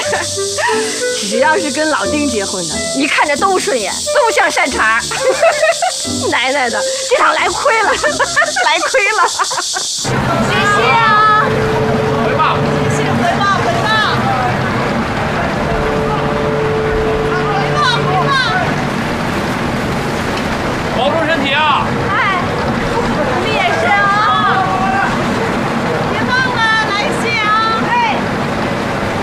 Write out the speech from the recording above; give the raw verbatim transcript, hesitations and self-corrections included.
只要是跟老丁结婚的，一看着都顺眼，都像善茬。奶奶的，这场来亏了，来亏了。谢谢啊， 回吧， 谢谢，回吧，回吧，回吧，回吧， 保重身体啊！ 哎。